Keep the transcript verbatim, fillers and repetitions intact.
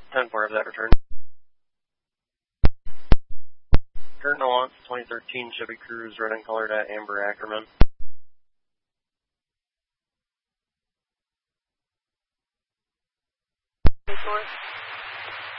ten four, have that return. Current Nuance, twenty thirteen Chevy Cruze, red and colored at Amber Ackerman. North.